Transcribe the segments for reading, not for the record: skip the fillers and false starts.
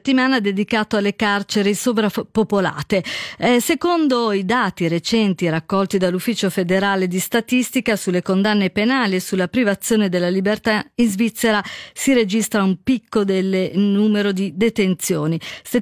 settimana dedicato alle carceri sovrappopolate. Secondo i dati recenti raccolti dall'Ufficio federale di statistica sulle condanne penali e sulla privazione della libertà, in Svizzera si registra un picco del numero di detenzioni,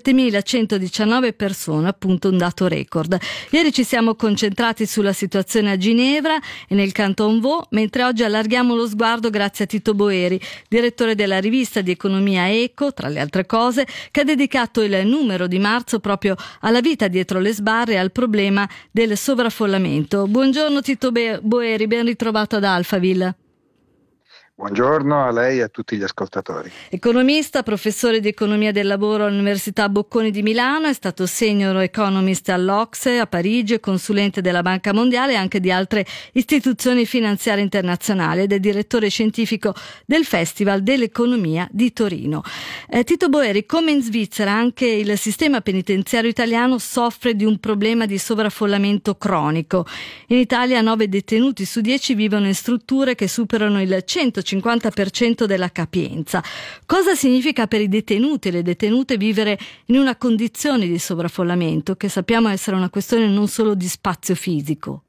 7.119 persone, appunto un dato record. Ieri ci siamo concentrati sulla situazione a Ginevra e nel Canton Vaud, mentre oggi allarghiamo lo sguardo grazie a Tito Boeri, direttore della rivista di economia Eco, tra le altre cose, che ha dedicato il numero di marzo proprio alla vita dietro le sbarre e al problema del sovraffollamento. Buongiorno Tito Boeri, ben ritrovato ad Alphaville. Buongiorno a lei e a tutti gli ascoltatori. Economista, professore di economia del lavoro all'Università Bocconi di Milano, è stato senior economist all'OCSE a Parigi e consulente della Banca Mondiale e anche di altre istituzioni finanziarie internazionali ed è direttore scientifico del Festival dell'Economia di Torino. Tito Boeri, come in Svizzera anche il sistema penitenziario italiano soffre di un problema di sovraffollamento cronico. In Italia 9 detenuti su 10 vivono in strutture che superano il 150% della capienza. Cosa significa per i detenuti e le detenute vivere in una condizione di sovraffollamento, che sappiamo essere una questione non solo di spazio fisico?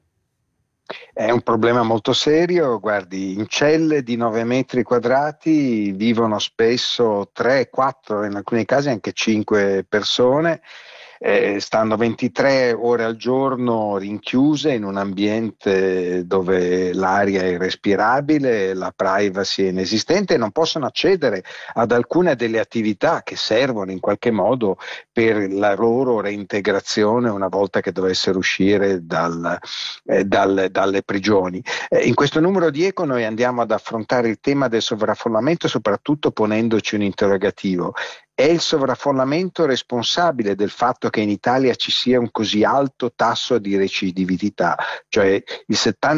È un problema molto serio, guardi, in celle di 9 metri quadrati vivono spesso 3, 4, in alcuni casi anche 5 persone. Stanno 23 ore al giorno rinchiuse in un ambiente dove l'aria è irrespirabile, la privacy è inesistente e non possono accedere ad alcune delle attività che servono in qualche modo per la loro reintegrazione una volta che dovessero uscire dalle prigioni. In questo numero di Eco noi andiamo ad affrontare il tema del sovraffollamento soprattutto ponendoci un interrogativo. È il sovraffollamento responsabile del fatto che in Italia ci sia un così alto tasso di recidività? Cioè il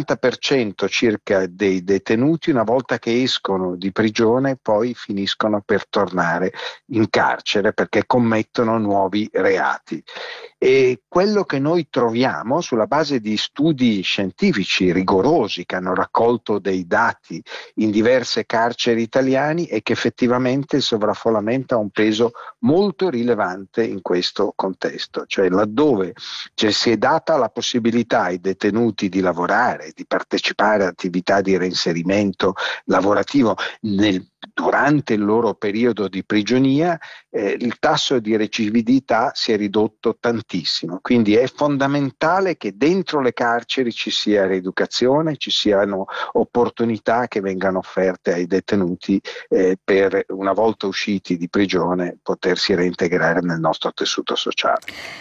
70% circa dei detenuti una volta che escono di prigione poi finiscono per tornare in carcere perché commettono nuovi reati. E quello che noi troviamo sulla base di studi scientifici rigorosi che hanno raccolto dei dati in diverse carceri italiane è che effettivamente il sovraffollamento ha un peso molto rilevante in questo contesto, cioè laddove si è data la possibilità ai detenuti di lavorare, di partecipare a attività di reinserimento lavorativo durante il loro periodo di prigionia, il tasso di recidività si è ridotto tantissimo, quindi è fondamentale che dentro le carceri ci sia rieducazione, ci siano opportunità che vengano offerte ai detenuti per una volta usciti di prigione potersi reintegrare nel nostro tessuto sociale.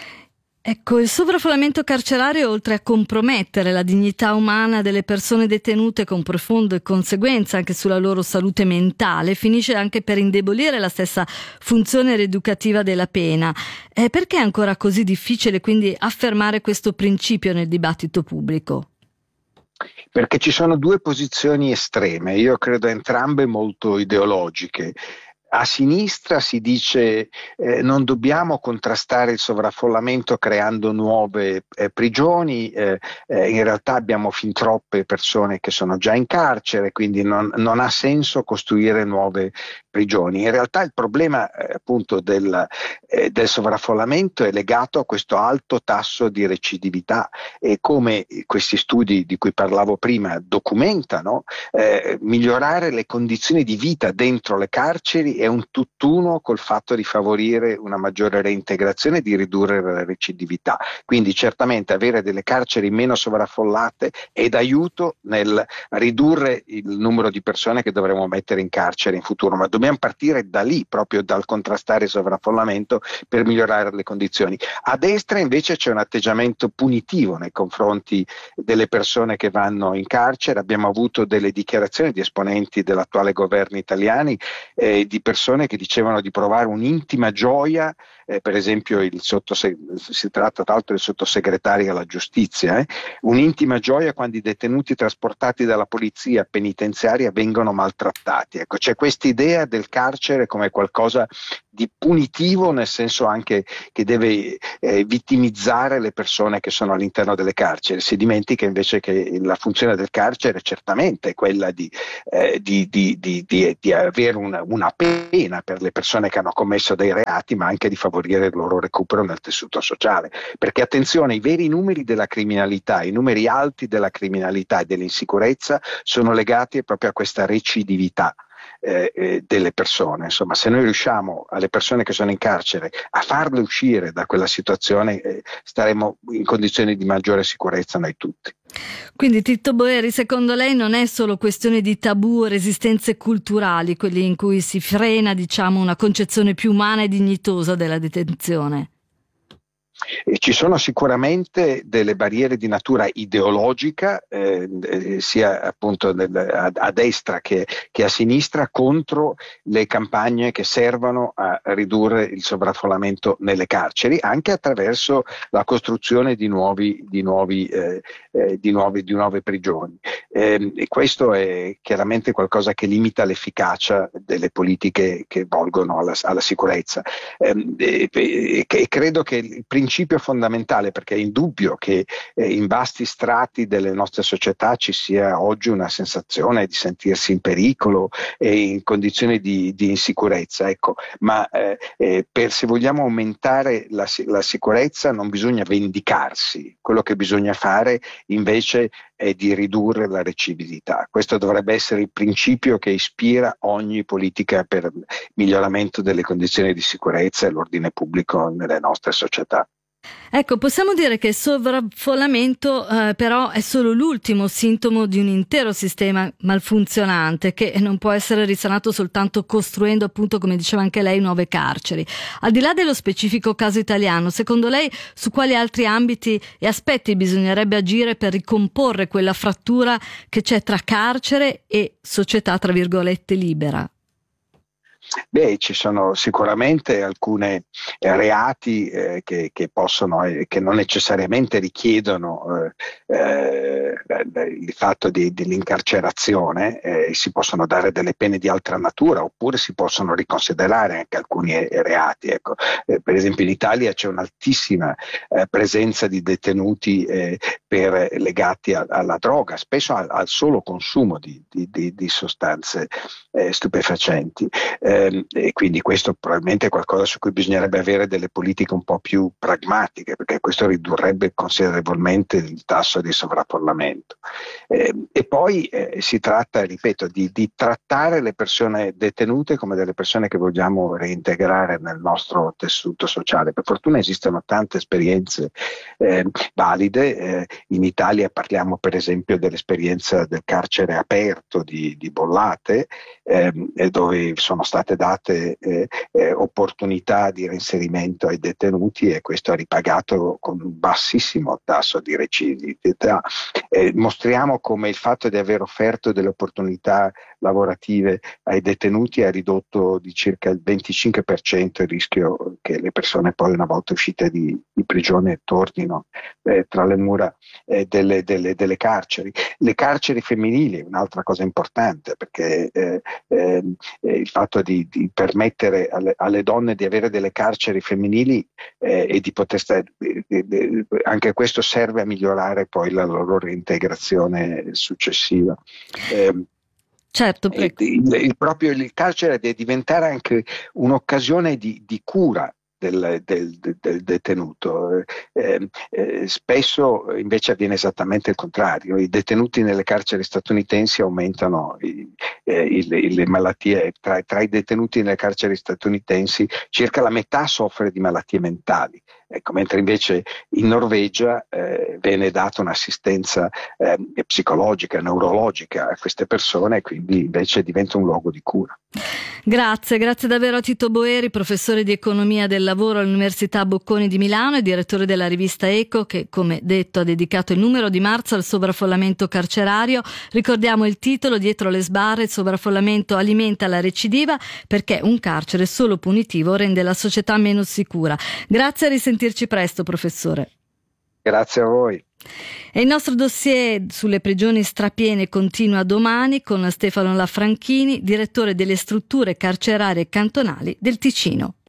Ecco, il sovraffollamento carcerario, oltre a compromettere la dignità umana delle persone detenute con profonde conseguenze anche sulla loro salute mentale, finisce anche per indebolire la stessa funzione rieducativa della pena. Perché è ancora così difficile quindi affermare questo principio nel dibattito pubblico? Perché ci sono due posizioni estreme, io credo entrambe molto ideologiche. A sinistra si dice non dobbiamo contrastare il sovraffollamento creando nuove prigioni, in realtà abbiamo fin troppe persone che sono già in carcere, quindi non ha senso costruire nuove prigioni. In realtà il problema appunto del sovraffollamento è legato a questo alto tasso di recidività e come questi studi di cui parlavo prima documentano, migliorare le condizioni di vita dentro le carceri è un tutt'uno col fatto di favorire una maggiore reintegrazione e di ridurre la recidività. Quindi certamente avere delle carceri meno sovraffollate è d'aiuto nel ridurre il numero di persone che dovremo mettere in carcere in futuro, ma dobbiamo partire da lì, proprio dal contrastare il sovraffollamento per migliorare le condizioni. A destra invece c'è un atteggiamento punitivo nei confronti delle persone che vanno in carcere. Abbiamo avuto delle dichiarazioni di esponenti dell'attuale governo italiani di persone che dicevano di provare un'intima gioia, per esempio si tratta tra l'altro del sottosegretario alla giustizia, un'intima gioia quando i detenuti trasportati dalla polizia penitenziaria vengono maltrattati. Ecco, c'è questa idea del carcere come qualcosa di punitivo, nel senso anche che deve vittimizzare le persone che sono all'interno delle carceri. Si dimentica invece che la funzione del carcere è certamente quella di avere una pena per le persone che hanno commesso dei reati, ma anche di favorire il loro recupero nel tessuto sociale. Perché attenzione, i veri numeri della criminalità, i numeri alti della criminalità e dell'insicurezza sono legati proprio a questa recidività delle persone. Insomma, se noi riusciamo alle persone che sono in carcere a farle uscire da quella situazione, staremo in condizioni di maggiore sicurezza noi tutti. Quindi Tito Boeri, secondo lei non è solo questione di tabù o resistenze culturali, quelli in cui si frena, diciamo, una concezione più umana e dignitosa della detenzione? Ci sono sicuramente delle barriere di natura ideologica, sia appunto a destra che a sinistra, contro le campagne che servono a ridurre il sovraffollamento nelle carceri, anche attraverso la costruzione di nuove prigioni. E questo è chiaramente qualcosa che limita l'efficacia delle politiche che volgono alla sicurezza. E credo che il principio fondamentale, perché è indubbio che in vasti strati delle nostre società ci sia oggi una sensazione di sentirsi in pericolo e in condizioni di insicurezza, ecco. Ma se vogliamo aumentare la sicurezza non bisogna vendicarsi, quello che bisogna fare invece è di ridurre la recidività. Questo dovrebbe essere il principio che ispira ogni politica per il miglioramento delle condizioni di sicurezza e l'ordine pubblico nelle nostre società. Ecco, possiamo dire che il sovraffollamento però è solo l'ultimo sintomo di un intero sistema malfunzionante che non può essere risanato soltanto costruendo, appunto, come diceva anche lei, nuove carceri. Al di là dello specifico caso italiano, secondo lei su quali altri ambiti e aspetti bisognerebbe agire per ricomporre quella frattura che c'è tra carcere e società, tra virgolette, libera? Beh, ci sono sicuramente alcuni reati che possono, che non necessariamente richiedono il fatto dell'incarcerazione, si possono dare delle pene di altra natura, oppure si possono riconsiderare anche alcuni reati. Ecco. Per esempio in Italia c'è un'altissima presenza di detenuti legati alla droga, spesso al solo consumo di sostanze stupefacenti. E quindi questo probabilmente è qualcosa su cui bisognerebbe avere delle politiche un po' più pragmatiche, perché questo ridurrebbe considerevolmente il tasso di sovraffollamento. E poi si tratta, ripeto, di trattare le persone detenute come delle persone che vogliamo reintegrare nel nostro tessuto sociale. Per fortuna esistono tante esperienze valide. In Italia parliamo per esempio dell'esperienza del carcere aperto di Bollate, dove sono state date opportunità di reinserimento ai detenuti, e questo ha ripagato con un bassissimo tasso di recidività. Mostriamo come il fatto di aver offerto delle opportunità lavorative ai detenuti ha ridotto di circa il 25% il rischio che le persone poi, una volta uscite di prigione, tornino tra le mura delle carceri. Le carceri femminili è un'altra cosa importante, perché il fatto di permettere alle donne di avere delle carceri femminili e di poter anche questo serve a migliorare poi la loro reintegrazione successiva. Certo, il carcere deve diventare anche un'occasione di cura del detenuto. Spesso invece avviene esattamente il contrario. I detenuti nelle carceri statunitensi aumentano le malattie. Tra i detenuti nelle carceri statunitensi circa la metà soffre di malattie mentali. Ecco, mentre invece in Norvegia viene data un'assistenza psicologica, neurologica a queste persone, e quindi invece diventa un luogo di cura. Grazie davvero a Tito Boeri, professore di economia del lavoro all'Università Bocconi di Milano e direttore della rivista Eco, che, come detto, ha dedicato il numero di marzo al sovraffollamento carcerario. Ricordiamo il titolo: Dietro le sbarre, il sovraffollamento alimenta la recidiva, perché un carcere solo punitivo rende la società meno sicura. Grazie, a risentirci presto, professore. Grazie a voi. E il nostro dossier sulle prigioni strapiene continua domani con Stefano Lafranchini, direttore delle strutture carcerarie cantonali del Ticino.